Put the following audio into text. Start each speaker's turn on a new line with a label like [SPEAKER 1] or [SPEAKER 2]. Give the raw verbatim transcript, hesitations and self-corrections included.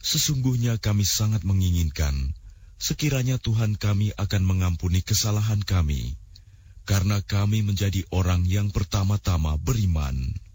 [SPEAKER 1] Sesungguhnya kami sangat menginginkan sekiranya Tuhan kami akan mengampuni kesalahan kami, karena kami menjadi orang yang pertama-tama beriman.